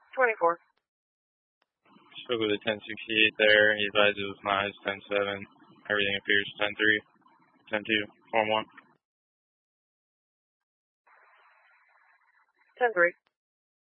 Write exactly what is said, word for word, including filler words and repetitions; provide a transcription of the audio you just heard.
twenty-four. Spoke with a ten sixty-eight there. He advised it was Mize ten seven. Everything appears ten three, ten two, form one. ten three.